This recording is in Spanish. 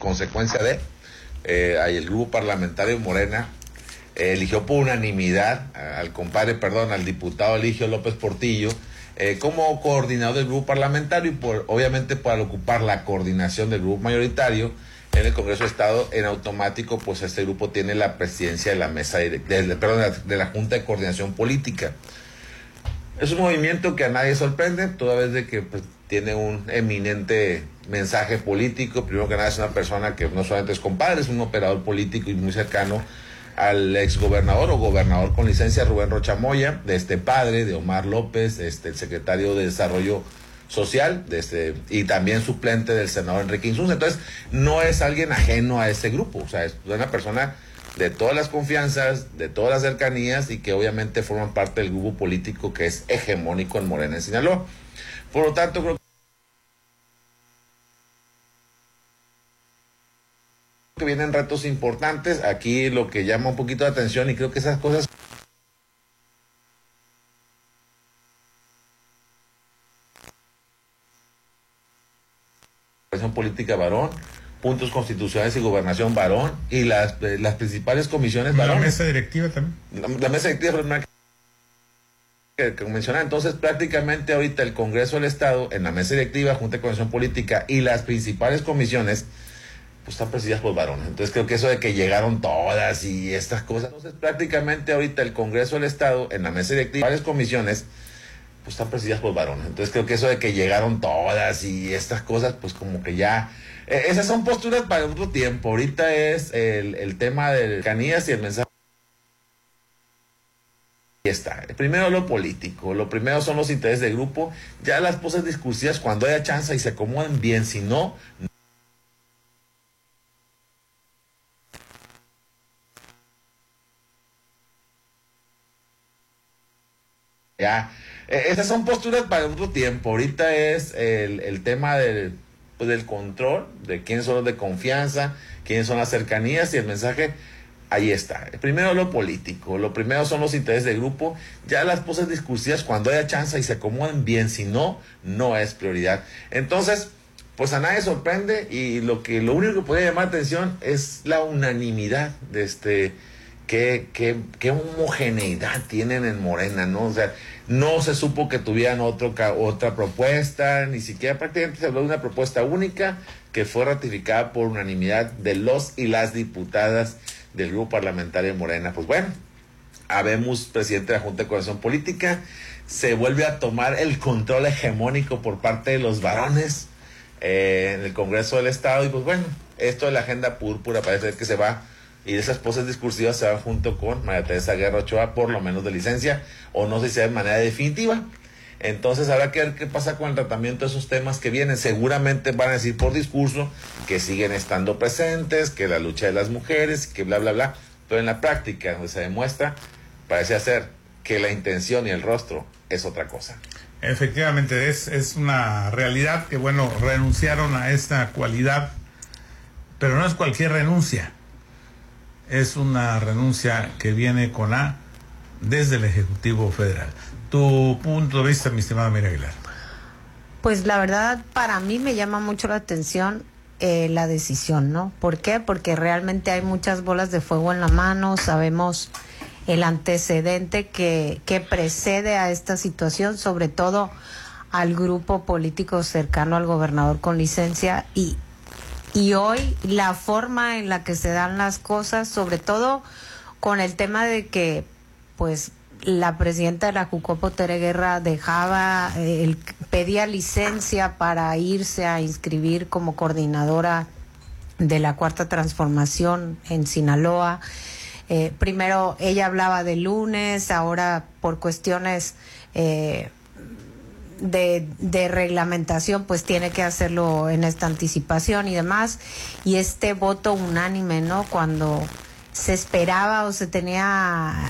consecuencia de el grupo parlamentario Morena eligió por unanimidad al diputado Eligio López Portillo como coordinador del grupo parlamentario y obviamente para ocupar la coordinación del grupo mayoritario en el Congreso de Estado. En automático, pues este grupo tiene la presidencia de la mesa de la Junta de Coordinación Política. Es un movimiento que a nadie sorprende, toda vez de que pues, tiene un eminente mensaje político. Primero que nada, es una persona que no solamente es compadre, es un operador político y muy cercano al exgobernador o gobernador con licencia Rubén Rocha Moya, padre de Omar López, el secretario de Desarrollo Social, y también suplente del senador Enrique Insunza. Entonces, no es alguien ajeno a ese grupo, o sea, es una persona de todas las confianzas, de todas las cercanías y que obviamente forman parte del grupo político que es hegemónico en Morena, en Sinaloa. Por lo tanto, creo que vienen retos importantes. Aquí lo que llama un poquito de atención, y creo que esas cosas política varón, puntos constitucionales y gobernación varón, y las principales comisiones varón. La mesa directiva también. La mesa directiva que mencionaba. Entonces, prácticamente ahorita el Congreso del Estado, en la mesa directiva, Junta de Coordinación Política y las principales comisiones, pues están presididas por varones. Entonces, creo que eso de que llegaron todas y estas cosas. Entonces, prácticamente ahorita el Congreso del Estado, en la mesa directiva, varias comisiones, pues están presididas por varones. Entonces, creo que eso de que llegaron todas y estas cosas, pues como que ya... esas son posturas para otro tiempo. Ahorita es el tema de Canías y el mensaje. Ahí está. Primero lo político, lo primero son los intereses del grupo. Ya las cosas discursivas, cuando haya chance y se acomoden bien, si no... Ya, esas son posturas para otro tiempo. Ahorita es el tema del control, de quiénes son los de confianza, quiénes son las cercanías y el mensaje. Ahí está. Primero lo político, lo primero son los intereses del grupo. Ya las cosas discursivas, cuando haya chance y se acomoden bien, si no, no es prioridad. Entonces, pues a nadie sorprende, y lo único que puede llamar atención es la unanimidad de qué homogeneidad tienen en Morena, ¿no? O sea, no se supo que tuvieran otra propuesta, ni siquiera prácticamente se habló de una propuesta única que fue ratificada por unanimidad de los y las diputadas del grupo parlamentario de Morena. Pues bueno, habemos presidente de la Junta de Coordinación Política, se vuelve a tomar el control hegemónico por parte de los varones en el Congreso del Estado, y pues bueno, esto de la agenda púrpura parece que se va. Y esas poses discursivas se van junto con María Teresa Guerra Ochoa, por lo menos de licencia, o no sé si sea de manera definitiva. Entonces habrá que ver qué pasa con el tratamiento de esos temas que vienen. Seguramente van a decir por discurso que siguen estando presentes, que la lucha de las mujeres, que bla, bla, bla. Pero en la práctica, donde se demuestra, parece ser que la intención y el rostro es otra cosa. Efectivamente, es una realidad que, bueno, renunciaron a esta cualidad, pero no es cualquier renuncia. Es una renuncia que viene con desde el Ejecutivo Federal. Tu punto de vista, mi estimada Miriam Aguilar. Pues la verdad, para mí me llama mucho la atención la decisión, ¿no? ¿Por qué? Porque realmente hay muchas bolas de fuego en la mano, sabemos el antecedente que precede a esta situación, sobre todo al grupo político cercano al gobernador con licencia, y hoy la forma en la que se dan las cosas, sobre todo con el tema de que pues la presidenta de la Jucopo, Tere Guerra, pedía licencia para irse a inscribir como coordinadora de la Cuarta Transformación en Sinaloa. Primero ella hablaba de lunes, ahora por cuestiones de reglamentación pues tiene que hacerlo en esta anticipación y demás, y este voto unánime, ¿no? Cuando se esperaba o se tenía